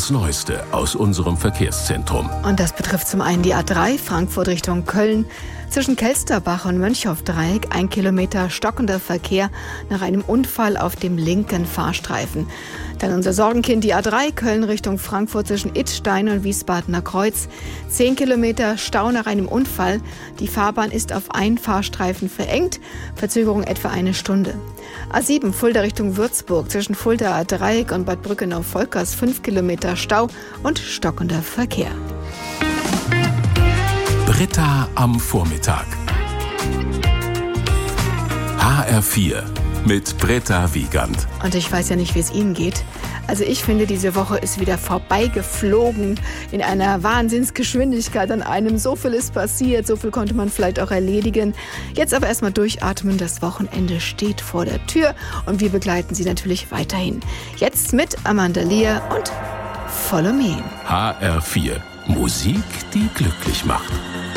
das Neueste aus unserem Verkehrszentrum. Und das betrifft zum einen die A3 Frankfurt Richtung Köln. Zwischen Kelsterbach und Mönchhoff-Dreieck 1 Kilometer stockender Verkehr nach einem Unfall auf dem linken Fahrstreifen. Dann unser Sorgenkind, die A3 Köln Richtung Frankfurt zwischen Idstein und Wiesbadener Kreuz. 10 Kilometer Stau nach einem Unfall. Die Fahrbahn ist auf einen Fahrstreifen verengt. Verzögerung etwa 1 Stunde. A7 Fulda Richtung Würzburg zwischen Fulda Dreieck und Bad Brückenau-Volkers 5 Kilometer Stau und stockender Verkehr. Britta am Vormittag. HR4 mit Britta Wiegand. Und ich weiß ja nicht, wie es Ihnen geht. Also ich finde, diese Woche ist wieder vorbeigeflogen in einer Wahnsinnsgeschwindigkeit an einem. So viel ist passiert, so viel konnte man vielleicht auch erledigen. Jetzt aber erstmal durchatmen, das Wochenende steht vor der Tür und wir begleiten Sie natürlich weiterhin. Jetzt mit Amanda Lear und Follow Me. HR4, Musik, die glücklich macht.